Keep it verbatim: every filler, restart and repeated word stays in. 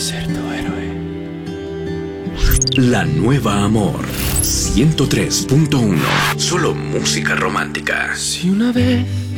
ser tu héroe. La Nueva Amor ciento tres punto uno. Solo música romántica. Si una vez